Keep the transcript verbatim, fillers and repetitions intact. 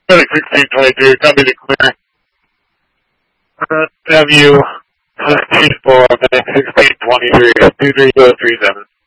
sixteen twenty-two, copy to clear. Uh, have you sixteen four, sixteen twenty-three, two three zero three seven.